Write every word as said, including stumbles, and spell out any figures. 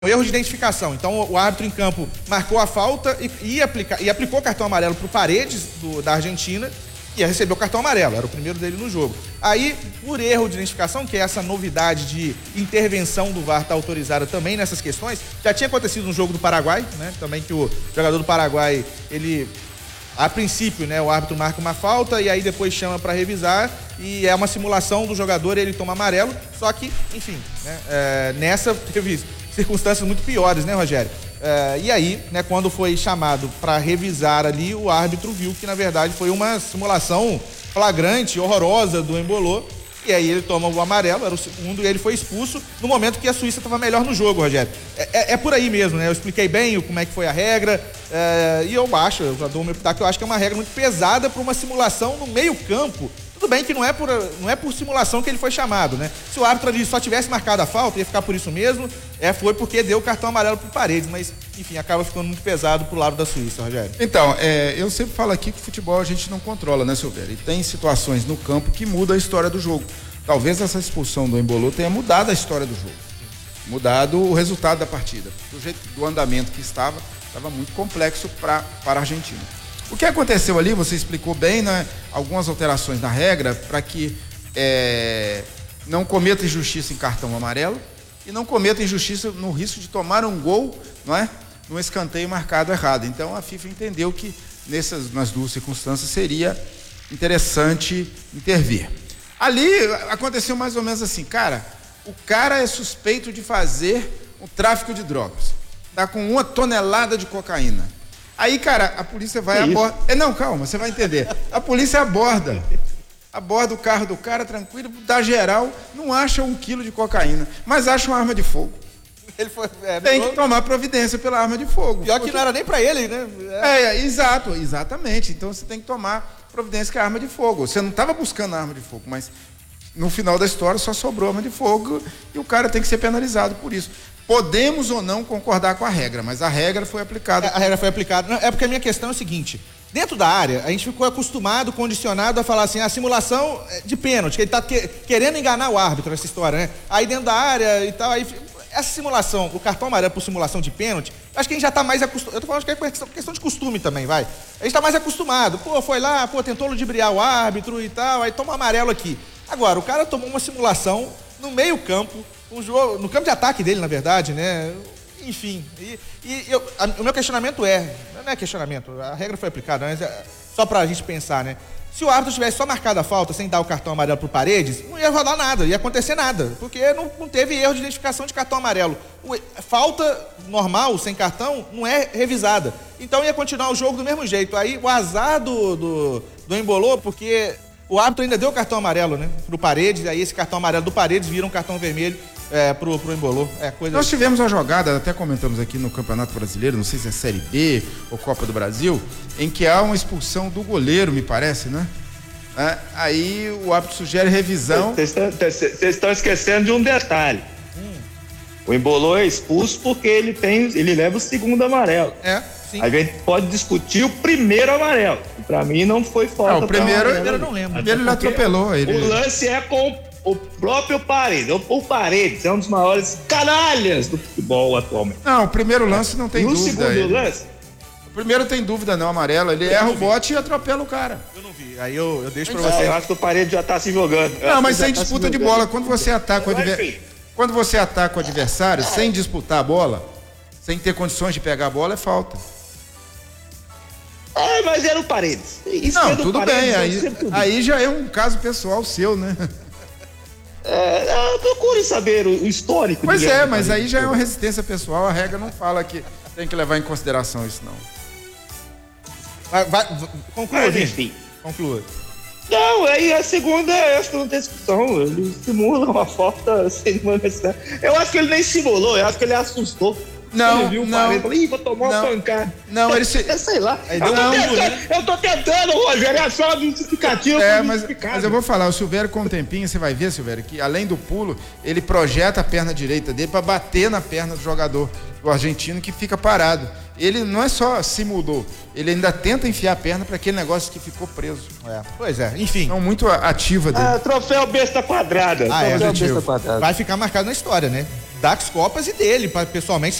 erro de identificação. Então o árbitro em campo marcou a falta e, e, aplica, e aplicou o cartão amarelo pro Paredes do, da Argentina e recebeu o cartão amarelo, era o primeiro dele no jogo. Aí, por erro de identificação, que é essa novidade de intervenção do V A R tá autorizada também nessas questões, já tinha acontecido no jogo do Paraguai, né? Também que o jogador do Paraguai, ele, a princípio, né, o árbitro marca uma falta e aí depois chama para revisar e é uma simulação do jogador e ele toma amarelo, só que, enfim, né, é, nessa teve circunstâncias muito piores, né, Rogério? É, e aí, né, quando foi chamado para revisar ali, o árbitro viu que, na verdade, foi uma simulação flagrante, horrorosa do Embolô, e aí ele toma o amarelo, era o segundo, e ele foi expulso no momento que a Suíça estava melhor no jogo, Rogério. É, é, é por aí mesmo, né? Eu expliquei bem como é que foi a regra, é, e eu acho, eu já dou o meu pitaco, eu acho que é uma regra muito pesada para uma simulação no meio campo. Tudo bem que não é, por, não é por simulação que ele foi chamado, né? Se o árbitro ali só tivesse marcado a falta, ia ficar por isso mesmo, é, foi porque deu o cartão amarelo pro Paredes, mas, enfim, acaba ficando muito pesado pro lado da Suíça, Rogério. Então, é, eu sempre falo aqui que futebol a gente não controla, né, Silvério? E tem situações no campo que mudam a história do jogo. Talvez essa expulsão do Embolô tenha mudado a história do jogo, mudado o resultado da partida. Do jeito do andamento que estava, estava muito complexo pra, para a Argentina. O que aconteceu ali, você explicou bem, né? Algumas alterações na regra para que é, não cometa injustiça em cartão amarelo e não cometa injustiça no risco de tomar um gol, não é? No escanteio marcado errado. Então a FIFA entendeu que nessas, nas duas circunstâncias seria interessante intervir. Ali aconteceu mais ou menos assim, cara, o cara é suspeito de fazer um tráfico de drogas, tá com uma tonelada de cocaína. Aí, cara, a polícia vai aborda. É, não, calma, você vai entender. A polícia aborda. Aborda o carro do cara, tranquilo, dá geral, não acha um quilo de cocaína, mas acha uma arma de fogo. Ele foi, é, Tem que tomar providência pela arma de fogo. Pior que não era nem pra ele, né? É, é exato, exatamente. Então você tem que tomar providência com a arma de fogo. Você não estava buscando a arma de fogo, mas no final da história só sobrou arma de fogo e o cara tem que ser penalizado por isso. Podemos ou não concordar com a regra, mas a regra foi aplicada. A regra foi aplicada. Não, é porque a minha questão é o seguinte: dentro da área, a gente ficou acostumado, condicionado a falar assim, a simulação de pênalti, que ele tá que, querendo enganar o árbitro nessa história, né? Aí dentro da área e tal, aí essa simulação, o cartão amarelo por simulação de pênalti, acho que a gente já tá mais acostumado. Eu tô falando que é questão, questão de costume também, vai. A gente tá mais acostumado. Pô, foi lá, pô, tentou ludibriar o árbitro e tal, aí toma amarelo aqui. Agora, o cara tomou uma simulação no meio campo, um jogo, no campo de ataque dele, na verdade, né? Enfim, e, e eu, a, o meu questionamento é, não é questionamento, a regra foi aplicada, mas é só pra gente pensar, né? Se o árbitro tivesse só marcado a falta, sem dar o cartão amarelo pro Paredes, não ia rolar nada, ia acontecer nada, porque não, não teve erro de identificação de cartão amarelo. O, falta normal, sem cartão, não é revisada. Então ia continuar o jogo do mesmo jeito. Aí o azar do, do, do Embolô, porque o árbitro ainda deu o cartão amarelo, né? Pro Paredes, aí esse cartão amarelo do Paredes vira um cartão vermelho é, pro, pro Embolô. É, coisa... Nós tivemos uma jogada, até comentamos aqui no Campeonato Brasileiro, não sei se é Série B ou Copa do Brasil, em que há uma expulsão do goleiro, me parece, né? É, aí o árbitro sugere revisão. Vocês estão esquecendo de um detalhe. Hum. O Embolô é expulso porque ele tem, ele leva o segundo amarelo. É, sim. Aí a gente pode discutir o primeiro amarelo. Pra mim não foi falta. Não, o primeiro eu não lembro. Ele atropelou ele. O lance é com o próprio Paredes. O Paredes é um dos maiores canalhas do futebol atualmente. Não, o primeiro lance não tem no dúvida. No segundo ele. lance. O primeiro tem dúvida não, amarelo. Ele eu erra o bote e atropela o cara. Eu não vi. Aí eu, eu deixo pra Não, você. eu acho que o Paredes já tá se jogando. Eu não, mas sem tá disputa de bola. Quando você ataca o adversário, quando você ataca o adversário sem disputar a bola, sem ter condições de pegar a bola, é falta. Ah, mas era o Paredes. Isso não, é tudo Paredes, bem. Aí, aí já é um caso pessoal seu, né? É, procure saber o histórico. Pois é, mas aí já é uma resistência pessoal. A regra não fala que tem que levar em consideração isso, não. Vai, vai, conclua, mas, enfim. Conclua. Não, aí a segunda, eu acho que não tem discussão. Ele simula uma falta sem uma necessidade. Eu acho que ele nem simulou, eu acho que ele assustou. Não, ele viu não. Paredes, falou, ih, vou tomar não, uma pancada. Não, ele se... Eu sei lá. Aí eu, tô não, tentando, né? eu tô tentando, Rogério, é só justificativo. É, mas, mas eu vou falar, o Silvério com um tempinho, você vai ver, Silvério, que além do pulo, ele projeta a perna direita dele para bater na perna do jogador, do argentino, que fica parado. Ele não é só simulou, ele ainda tenta enfiar a perna para aquele negócio que ficou preso. É. Pois é, enfim. Não, muito ativa dele. Ah, troféu besta quadrada. Ah, troféu é, besta quadrada. Vai ficar marcado na história, né? das Copas e dele, pra, pessoalmente,